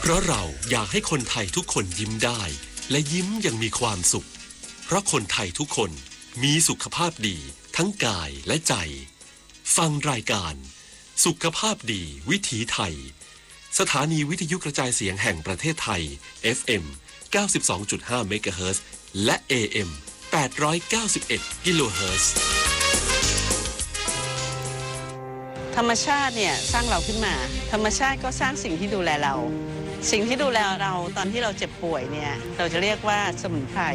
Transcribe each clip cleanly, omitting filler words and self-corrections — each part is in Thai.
เพราะเราอยากให้คนไทยทุกคนยิ้มได้และยิ้มอย่างมีความสุขเพราะคนไทยทุกคนมีสุขภาพดีทั้งกายและใจฟังรายการสุขภาพดีวิถีไทยสถานีวิทยุกระจายเสียงแห่งประเทศไทย FM 92.5 เมกะเฮิรตซ์และ AM 891 กิโลเฮิรตซ์ธรรมชาติเนี่ยสร้างเราขึ้นมาธรรมชาติก็สร้างสิ่งที่ดูแลเราสิ่งที่ดูแลเราตอนที่เราเจ็บป่วยเนี่ยเราจะเรียกว่าสมุนไพร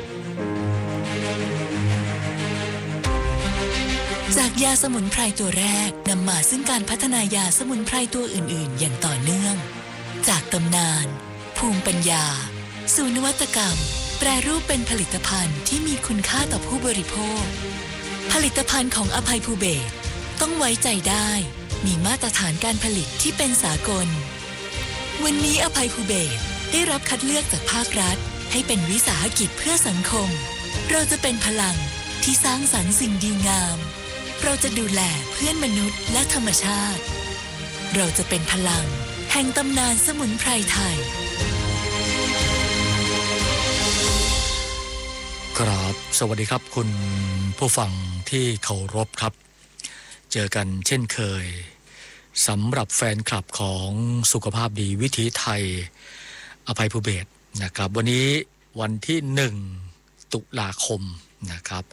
จากยาสมุนไพรตัวแรกนำมาซึ่งการพัฒนายาสมุนไพรตัวอื่นๆอย่างต่อเนื่องจากตำนานภูมิปัญญาสู่นวัตกรรมแปรรูปเป็นผลิตภัณฑ์ที่มีคุณค่าต่อผู้บริโภคผลิตภัณฑ์ของอภัยภูเบศรต้องไว้ใจได้มีมาตรฐานการผลิตที่เป็นสากลวันนี้อภัยภูเบศรได้รับคัดเลือกจากภาครัฐให้เป็นวิสาหกิจเพื่อสังคมเราจะเป็นพลังที่สร้างสรรค์สิ่งดีงามเราจะดูแลเพื่อนมนุษย์และธรรมชาติเราจะเป็นพลังแห่งตำนานสมุนไพรไทยครับสวัสดีครับคุณผู้ฟังที่เคารพครับเจอกันเช่นเคยสำหรับแฟนคลับของสุขภาพดีวิถีไทยอภัยภูเบศรนะครับวันนี้วันที่1ตุลาคมนะครับ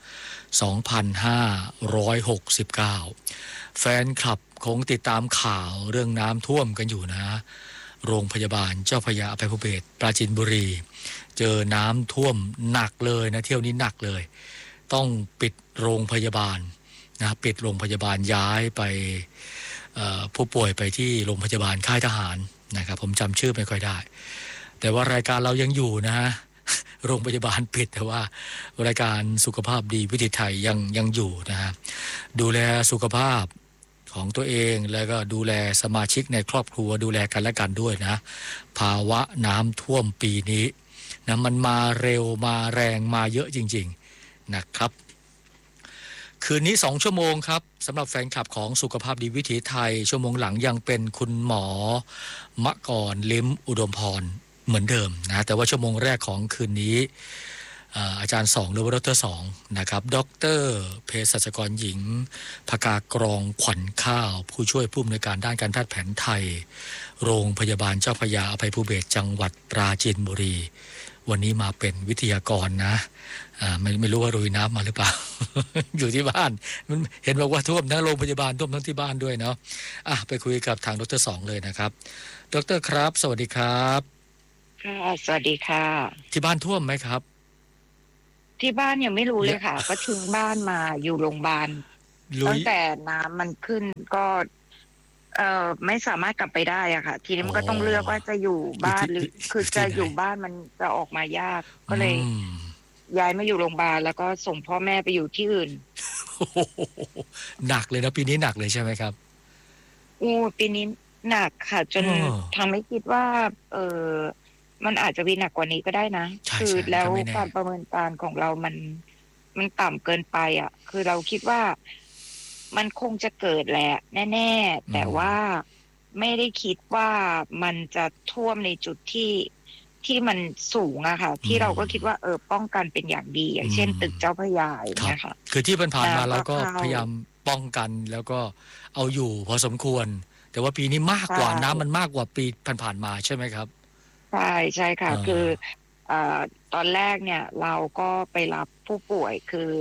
2569แฟนคลับคงติดตามข่าวเรื่องน้ำท่วมกันอยู่นะโรงพยาบาลเจ้าพระยาอภัยภูเบศรปราจีนบุรีเจอน้ำท่วมหนักเลยนะเที่ยวนี้หนักเลยต้องปิดโรงพยาบาลนะปิดโรงพยาบาลย้ายไปผู้ป่วยไปที่โรงพยาบาลค่ายทหารนะครับผมจำชื่อไม่ค่อยได้แต่ว่ารายการเรายังอยู่นะโรงพยาบาลปิดแต่ว่ารายการสุขภาพดีวิถีไทยยังอยู่นะฮะดูแลสุขภาพของตัวเองแล้วก็ดูแลสมาชิกในครอบครัวดูแลกันและกันด้วยนะภาวะน้ำท่วมปีนี้นะมันมาเร็วมาแรงมาเยอะจริงๆนะครับคืนนี้2ชั่วโมงครับสำหรับแฟนคลับของสุขภาพดีวิถีไทยชั่วโมงหลังยังเป็นคุณหมอมะกรลิ้มอุดมพรเหมือนเดิมนะแต่ว่าชั่วโมงแรกของคืนนี้อาจารย์2หรือว่าดร2นะครับดรเภสัชกรหญิงภกากรองขวัญข้าวผู้ช่วยผู้อำนวยการด้านการแพทย์แผนไทยโรงพยาบาลเจ้าพระยาอภัยภูเบศรจังหวัดปราจีนบุรีวันนี้มาเป็นวิทยากรนะไม่รู้ว่ารุยน้ำมาหรือเปล่า อยู่ที่บ้านมันเห็นบอกว่าท่วมทั้งโรงพยาบาลท่วมทั้งที่บ้านด้วยเนาะไปคุยกับทางดร2เลยนะครับดรครับสวัสดีครับค่ะสวัสดีค่ะที่บ้านท่วมไหมครับที่บ้านยังไม่รู้เลยค่ะก็ทิ้งบ้านมาอยู่โรงพยาบาลตั้งแต่น้ำมันขึ้นก็ไม่สามารถกลับไปได้อะค่ะทีนี้มันก็ต้องเลือกว่าจะอยู่บ้านหรือคือจะอยู่บ้านมันจะออกมายากก็เลยย้ายมาอยู่โรงพยาบาลแล้วก็ส่งพ่อแม่ไปอยู่ที่อื่นหนักเลยนะปีนี้หนักเลยใช่ไหมครับปีนี้หนักค่ะจนทำให้คิดว่ามันอาจจะมีหนักกว่านี้ก็ได้นะคือแล้วการประเมินการของเรามันต่ำเกินไปอ่ะคือเราคิดว่ามันคงจะเกิดแหละแน่ๆแต่ว่าไม่ได้คิดว่ามันจะท่วมในจุดที่มันสูงอะค่ะที่เราก็คิดว่าป้องกันเป็นอย่างดีอย่างเช่นตึกเจ้าพระยาอย่างเงี้ยค่ะคือที่ผ่านมาเราก็พยายามป้องกันแล้วก็เอาอยู่พอสมควรแต่ว่าปีนี้มากกว่าน้ำมันมากกว่าปีผ่านมาใช่ไหมครับใช่ค่ะคือตอนแรกเนี่ยเราก็ไปรับผู้ป่วยคือ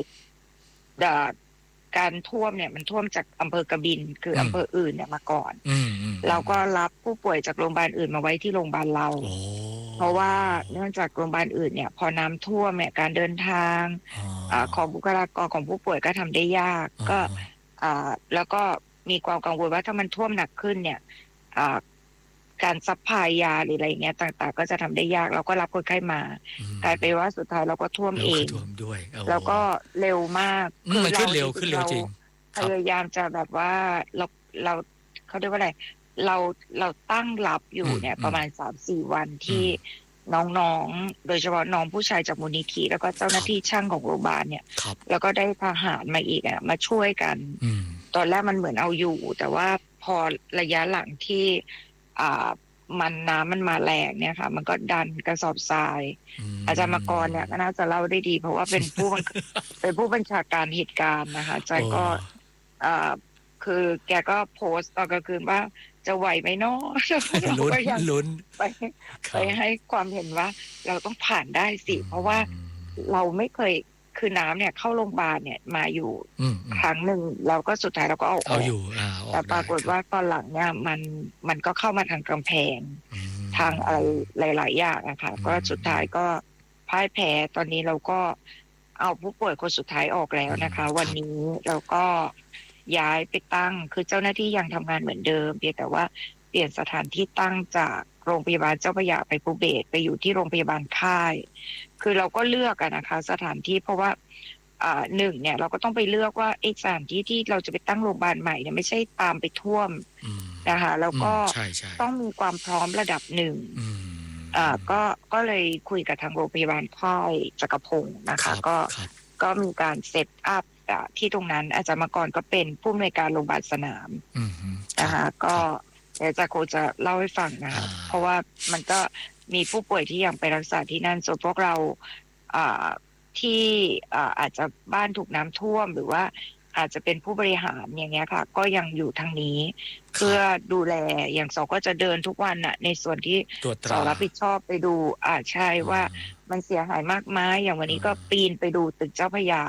การท่วมเนี่ยมันท่วมจากอำเภอกบินคืออำเภออื่นเนี่ยมาก่อนเราก็รับผู้ป่วยจากโรงพยาบาลอื่นมาไว้ที่โรงพยาบาลเราเพราะว่าเนื่องจากโรงพยาบาลอื่นเนี่ยพอน้ำท่วมเนี่ยการเดินทางของบุคลากรของผู้ป่วยก็ทำได้ยากก็แล้วก็มีความกังวลว่าถ้ามันท่วมหนักขึ้นเนี่ยการซัพพลายยาหรืออะไรเงี้ยต่างๆก็จะทำได้ยากเราก็รับคนไข้มากลายไปว่าสุดท้ายเราก็ท่วมเองแล้วก็เร็วมากคือมันขึ้นเร็วจริงพยายามจะแบบว่าเราเขาเรียกว่าอะไรเราตั้งรับอยู่เนี่ยประมาณ 3-4 วันที่น้องๆโดยเฉพาะน้องผู้ชายจากมูลนิธิแล้วก็เจ้าหน้าที่ช่างของโรงพยาบาลเนี่ยแล้วก็ได้ทหารมาอีกมาช่วยกันตอนแรกมันเหมือนเอาอยู่แต่ว่าพอระยะหลังที่น้ำมันมาแรงเนี่ยค่ะมันก็ดันกระสอบทรายอาจารย์มกรเนี่ยก็น่าจะเล่าได้ดีเพราะว่าเป็นผู้บัญชาการเหตุการณ์นะคะใจก็คือแกก็โพสต์ตอนกลางคืนว่าจะไหวไหมเนาะเราก็ยังลุ้นไปให้ความเห็นว่าเราต้องผ่านได้สิเพราะว่าเราไม่เคยคือน้ำเนี่ยเข้าโรงพยาบาลเนี่ยมาอยู่ครั้งหนึ่งแล้วก็สุดท้ายเราก็เอาอยู่แต่ปรากฏว่าตอนหลังเนี่ยมันก็เข้ามาทางกำแพงทางอะไรหลายๆอย่างนะคะก็สุดท้ายก็พ่ายแพ้ตอนนี้เราก็เอาผู้ป่วยคนสุดท้ายออกแล้วนะคะวันนี้เราก็ย้ายไปตั้งคือเจ้าหน้าที่ยังทำงานเหมือนเดิมเพียงแต่ว่าเปลี่ยนสถานที่ตั้งจากโรงพยาบาลเจ้าพระยาอภัยภูเบศรไปอยู่ที่โรงพยาบาลค่ายคือเราก็เลือกกันนะคะสถานที่เพราะว่าหนึ่งเนี่ยเราก็ต้องไปเลือกว่าสถานที่ที่เราจะไปตั้งโรงพยาบาลใหม่เนี่ยไม่ใช่ตามไปท่วมนะคะแล้วก็ต้องมีความพร้อมระดับหนึ่งก็เลยคุยกับทางโรงพยาบาลค่ายจักรพงศ์นะคะก็มีการเซตอัพที่ตรงนั้นอาจารย์มกรก็เป็นผู้อำนวยการโรงพยาบาลสนามนะคะก็เดี๋ยวจะโคจะเล่าให้ฟังนะคะเพราะว่ามันก็มีผู้ป่วยที่ยังไปรักษาที่นั่นส่วนพวกเราที่อาจจะบ้านถูกน้ำท่วมหรือว่าอาจจะเป็นผู้บริหารอย่างเงี้ยค่ะก็ยังอยู่ทางนี้เพื่อดูแลอย่างสองก็จะเดินทุกวันน่ะในส่วนที่สองรับผิดชอบไปดูใช่ว่ามันเสียหายมากไหมอย่างวันนี้ก็ปีนไปดูตึกเจ้าพระยา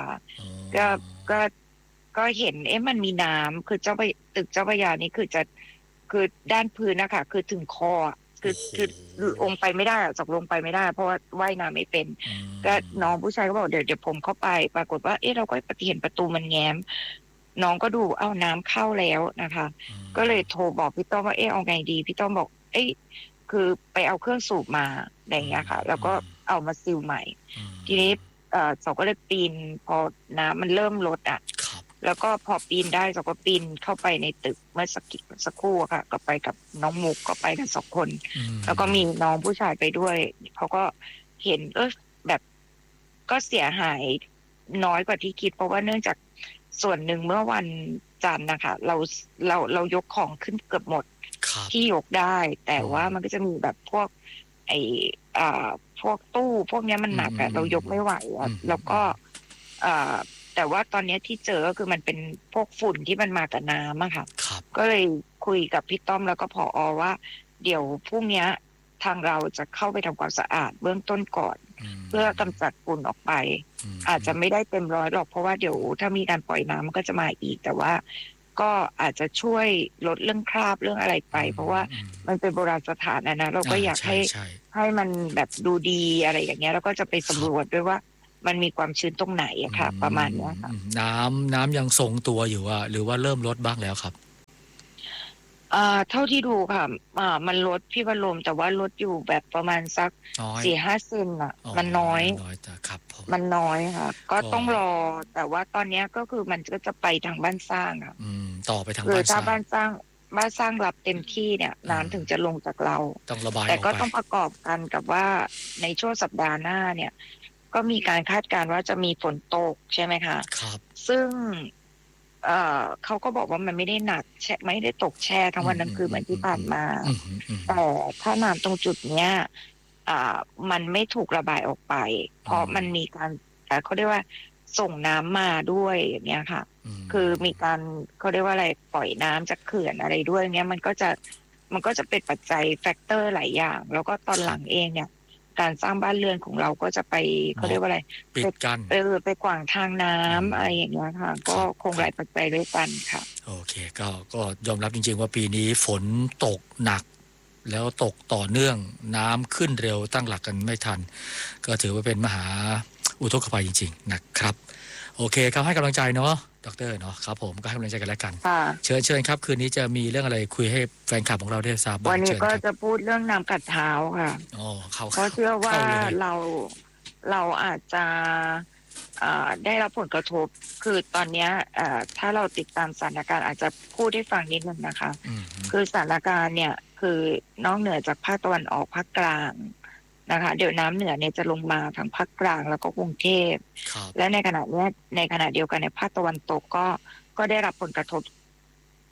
ก็เห็นมันมีน้ำคือตึกเจ้าพระยานี่คือด้านพื้นนะคะคือถึงคอคือลงไปไม่ได้จากลงไปไม่ได้เพราะว่าว่ายน้ำไม่เป็นก็น้องผู้ชายก็บอกเดี๋ยวผมเข้าไปปรากฏว่าเราก็เห็นประตูมันแง้มน้องก็ดูน้ำเข้าแล้วนะคะก็เลยโทรบอกพี่ต้อมว่าเอาไงดีพี่ต้อมบอกคือไปเอาเครื่องสูบมาอะไรอย่างเงี้ยค่ะแล้วก็เอามาซีลใหม่ทีนี้เราก็เลยปีนพอน้ำมันเริ่มลดแล้วก็พอปีนได้เราก็ปีนเข้าไปในตึกเมื่อสักครู่ค่ะก็ไปกับน้องมุกก็ไปกัน2 คนแล้วก็มีน้องผู้ชายไปด้วยเขาก็เห็นแบบก็เสียหายน้อยกว่าที่คิดเพราะว่าเนื่องจากส่วนหนึ่งเมื่อวันจันทร์นะคะเรายกของขึ้นเกือบหมดที่ยกได้แต่ว่ามันก็จะมีแบบพวกพวกตู้พวกนี้มันหนักเรายกไม่ไหวแล้วก็แต่ว่าตอนนี้ที่เจอก็คือมันเป็นพวกฝุ่นที่มันมากับน้ำอะค่ะก็เลยคุยกับพี่ต้อมแล้วก็ผอ.ว่าเดี๋ยวพรุ่งนี้ทางเราจะเข้าไปทำความสะอาดเบื้องต้นก่อนเพื่อกำจัดฝุ่นออกไปอาจจะไม่ได้เต็มร้อยหรอกเพราะว่าเดี๋ยวถ้ามีการปล่อยน้ำมันก็จะมาอีกแต่ว่าก็อาจจะช่วยลดเรื่องคราบเรื่องอะไรไปเพราะว่ามันเป็นโบราณสถานนะเราก็อยากให้มันแบบดูดีอะไรอย่างเงี้ยแล้วก็จะไปสำรวจด้วยว่ามันมีความชื้นตรงไหนอะค่ะประมาณนี้ค่ะน้ำยังทรงตัวอยู่หรือว่าเริ่มลดบ้างแล้วครับเท่าที่ดูค่ะมันลดพี่บรมแต่ว่าลดอยู่แบบประมาณสัก 4-5 เซนอะมันน้อยมันน้อยค่ะก็ต้องรอแต่ว่าตอนนี้ก็คือมันก็จะไปทางบ้านสร้างค่ะต่อไปทางบ้านสร้างถ้าบ้านสร้างรับเต็มที่เนี่ยน้ำถึงจะลงจากเราต้องระบายแต่ก็ต้องประกอบกันกับว่าในช่วงสัปดาห์หน้าเนี่ยก็มีการคาดการณ์ว่าจะมีฝนตกใช่ไหมคะครับซึ่งเขาก็บอกว่ามันไม่ได้หนักไม่ได้ตกแช่ทั้งวันทั้งคืนเหมือนที่ผ่านมาแต่ถ้าน้ำตรงจุดเนี้ยมันไม่ถูกระบายออกไปเพราะมันมีการเขาเรียกว่าส่งน้ำมาด้วยอย่างเงี้ยค่ะคือมีการเขาเรียกว่าอะไรปล่อยน้ำจากเขื่อนอะไรด้วยเงี้ยมันก็จะเป็นปัจจัยแฟกเตอร์หลายอย่างแล้วก็ตอนหลังเองเนี่ยการสร้างบ้านเรือนของเราก็จะไปเขาเรียกว่าอะไรปิดกันไปขวางทางน้ำอะไรอย่างเงี้ยค่ะก็คงหลายปัจจัยด้วยกันค่ะโอเคก็ยอมรับจริงๆว่าปีนี้ฝนตกหนักแล้วตกต่อเนื่องน้ำขึ้นเร็วตั้งหลักกันไม่ทันก็ถือว่าเป็นมหาอุทกภัยจริงๆนะครับโอเคครับให้กำลังใจเนาะดร.เนาะครับผมก็ให้กำลังใจกันแล้วกันเชิญครับคืนนี้จะมีเรื่องอะไรคุยให้แฟนคลับของเราได้ทราบวันนี้ก็จะพูดเรื่องน้ำกัดเท้าค่ะเพราะเชื่อว่าเราอาจจะได้รับผลกระทบคือตอนนี้ถ้าเราติดตามสถานการณ์อาจจะพูดให้ฟังนิดนึงนะคะคือสถานการณ์เนี่ยคือนอกเหนือจากภาคตะวันออกภาคกลางนะคะเดี๋ยวน้ำเหนือเนี่ยจะลงมาทางภาคกลางแล้วก็กรุงเทพและในขณะเดียวกันในภาคตะวันตกก็ได้รับผลกระทบ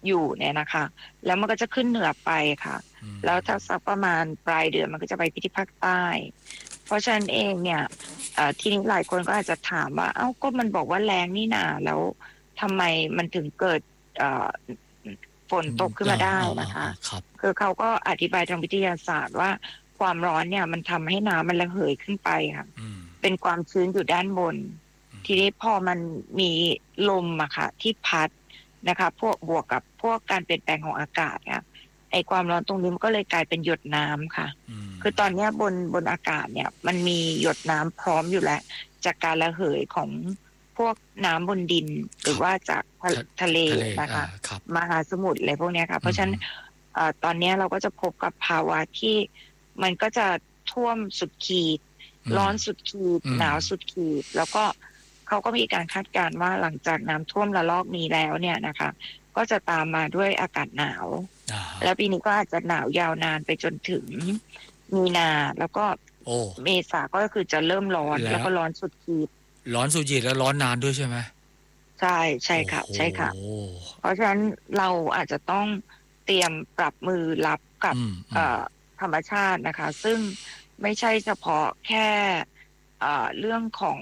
อยู่เนี่ยนะคะแล้วมันก็จะขึ้นเหนือไปค่ะแล้วถ้าสักประมาณปลายเดือนมันก็จะไปที่ภาคใต้เพราะฉะนั้นเองเนี่ยทีนี้หลายคนก็อาจจะถามว่าเอ้าก็มันบอกว่าแรงนี่นาแล้วทำไมมันถึงเกิดฝนตกขึ้นมาได้นะคะคือเขาก็อธิบายทางวิทยาศาสตร์ว่าความร้อนเนี่ยมันทำให้น้ำมันระเหยขึ้นไปค่ะเป็นความชื้นอยู่ด้านบนทีนี้พอมันมีลมอะค่ะที่พัดนะคะพวกบวกกับพวกการเปลี่ยนแปลงของอากาศค่ะไอความร้อนตรงนี้มันก็เลยกลายเป็นหยดน้ำค่ะคือตอนนี้บนอากาศเนี่ยมันมีหยดน้ำพร้อมอยู่แล้วจากการระเหยของพวกน้ำบนดินหรือว่าจากทะเลนะคะมหาสมุทรอะไรพวกนี้ค่ะเพราะฉะนั้นตอนนี้เราก็จะพบกับภาวะที่มันก็จะท่วมสุดขีดร้อนสุดขีดหนาวสุดขีดแล้วก็เขาก็มีการคาดการณ์ว่าหลังจากน้ำท่วมระลอกนี้แล้วเนี่ยนะคะก็จะตามมาด้วยอากาศหนาวแล้วปีนี้ก็อาจจะหนาวยาวนานไปจนถึงมีนาแล้วก็เมษาก็คือจะเริ่มร้อนแล้วก็ร้อนสุดขีดแล้วร้อนนานด้วยใช่ไหมใช่ค่ะใช่ค่ะเพราะฉะนั้นเราอาจจะต้องเตรียมปรับมือรับกับธรรมชาตินะคะซึ่งไม่ใช่เฉพาะแค่เรื่องของ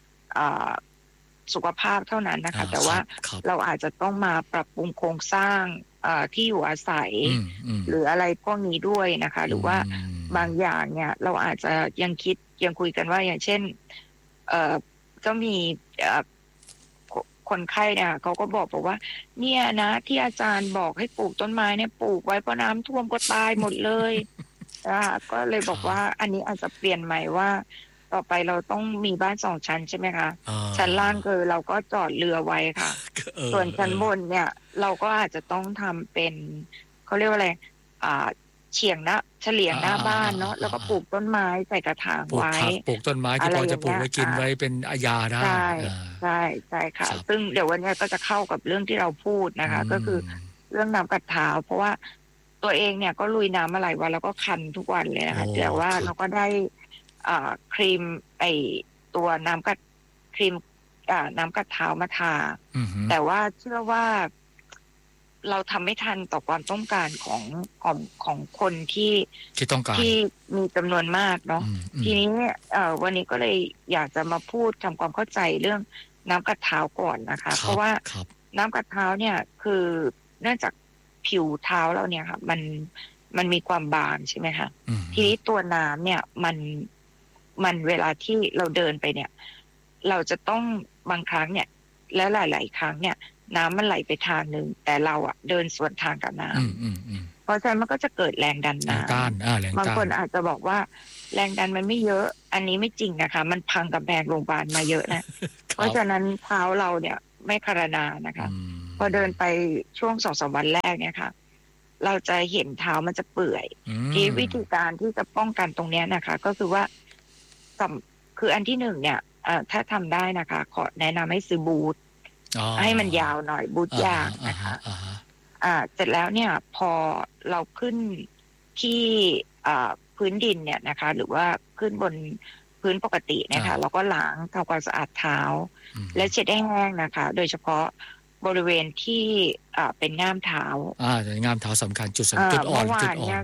สุขภาพเท่านั้นนะคะแต่ว่าเราอาจจะต้องมาปรับปรุงโครงสร้างที่อยู่อาศัยหรืออะไรพวกนี้ด้วยนะคะหรือว่าบางอย่างเนี่ยเราอาจจะยังคุยกันว่าอย่างเช่นก็มีคนไข้เนี่ยเขาก็บอกว่าเนี่ยนะที่อาจารย์บอกให้ปลูกต้นไม้เนี่ยปลูกไว้เพราะน้ำท่วมก็ตายหมดเลยก็เลยบอกว่าอันนี้อาจจะเปลี่ยนใหม่ว่าต่อไปเราต้องมีบ้าน2 ชั้นใช่ไหมคะชั้นล่างคือเราก็จอดเรือไว้ค่ะส่วนชั้นบนเนี่ยเราก็อาจจะต้องทำเป็นเขาเรียกว่าอะไรเฉียงเฉลียงหน้าบ้านเนาะแล้วก็ปลูกต้นไม้ใส่กระถางไว้ปลูกต้นไม้ที่พอจะปลูกไว้กินไว้เป็นอาญาได้ใช่ค่ะซึ่งเดี๋ยววันนี้ก็จะเข้ากับเรื่องที่เราพูดนะคะก็คือเรื่องน้ำกัดเท้าเพราะว่าตัวเองเนี่ยก็ลุยน้ำมาหลายวันแล้วก็คันทุกวันเลยนะคะแต่ว่าเราก็ได้ครีมตัวน้ำกัดครีมน้ำกัดเท้ามาทาแต่ว่าเชื่อว่าเราทำไม่ทันต่อความต้องการของคนที่ต้องการที่มีจำนวนมากเนาะทีนี้วันนี้ก็เลยอยากจะมาพูดทำความเข้าใจเรื่องน้ำกัดเท้าก่อนนะคะเพราะว่าน้ำกัดเท้าเนี่ยคือเนื่องจากผิวเท้าเราเนี่ยค่ะมันมีความบางใช่ไหมคะทีนี้ตัวน้ำเนี่ยมันเวลาที่เราเดินไปเนี่ยเราจะต้องบางครั้งเนี่ยและหลายๆครั้งเนี่ยน้ำมันไหลไปทางนึงแต่เราเดินสวนทางกับน้ำเพราะฉะนั้นมันก็จะเกิดแรงดันน้ำบางคนอาจจะบอกว่าแรงดันมันไม่เยอะอันนี้ไม่จริงนะคะมันพังกำแพงโรงพยาบาลมาเยอะนะ เพราะฉะนั้นเท้าเราเนี่ยไม่คารนานะคะพอเดินไปช่วง2-3 วันแรกเนี่ยค่ะเราจะเห็นเท้ามันจะเปื่อยที่วิธีการที่จะป้องกันตรงนี้นะคะก็คือว่าคืออันที่1เนี่ยถ้าทำได้นะคะขอแนะนำให้ซื้อบูทให้มันยาวหน่อยบูทยางนะคะเสร็จแล้วเนี่ยพอเราขึ้นที่พื้นดินเนี่ยนะคะหรือว่าขึ้นบนพื้นปกตินะคะเราก็ล้างทำความสะอาดเท้าและเช็ดให้แห้งนะคะโดยเฉพาะบริเวณที่เป็นง่ามเท้าง่ามเท้าสำคัญจุดอ่อนเมื่อวานเนี่ย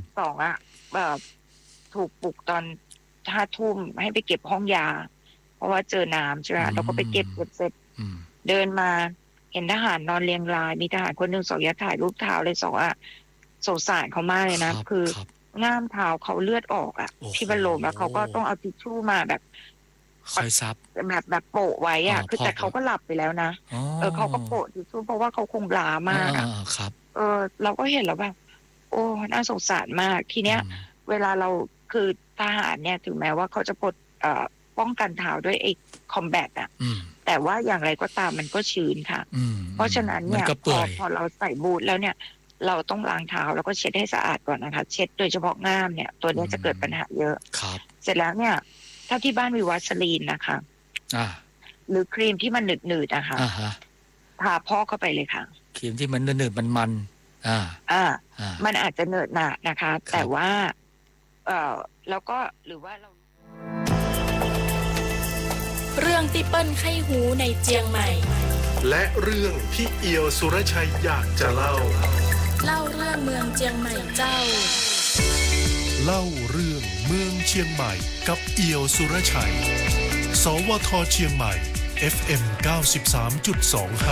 ถูกปลุกตอน5 ทุ่มให้ไปเก็บห้องยาเพราะว่าเจอน้ำใช่ไหมเราก็ไปเก็บเสร็จเดินมาเห็นทหารนอนเรียงรายมีทหารคนหนึ่งอยากถ่ายรูปเท้าเลยสงสารเขามากเลยนะคือง่ามเท้าเขาเลือดออกที่บรรโลมแล้วเขาก็ต้องเอาทิชชู่มาแบบคอยซับแบบโปะไว้คือแต่เขาก็หลับไปแล้วนะเขาก็โปะทิชชู่เพราะว่าเขาคงล้ามากเราก็เห็นแล้วแบบโอ้น่าสงสารมากทีเนี้ยเวลาเราคือทหารเนี่ยถึงแม้ว่าเขาจะปลดป้องกันเท้าด้วยไอ้คอมแบทแต่ว่าอย่างไรก็ตามมันก็ชื้นค่ะเพราะฉะนั้นเนี่ยพอเราใส่บูทแล้วเนี่ยเราต้องล้างเท้าแล้วก็เช็ดให้สะอาดก่อนนะคะเช็ดโดยเฉพาะง่ามเนี่ยตัวนี้จะเกิดปัญหาเยอะเสร็จแล้วเนี่ยถ้าที่บ้านมีวัสลีนนะคะหรือครีมที่มันหนืดๆนะคะทาพอกเข้าไปเลยค่ะครีมที่มันหนืดๆมันมันอาจจะเหนอะหนะนะคะแต่ว่าแล้วก็หรือว่าเราเรื่องที่เปิ้ลไข้หูในเจียงใหม่และเรื่องที่เอียวสุรชัยอยากจะเล่าเรื่องเมืองเชียงใหม่เจ้าเล่าเรื่องเมืองเชียงใหม่กับเอียวสุรชัยสวทเชียงใหม่ FM 93.25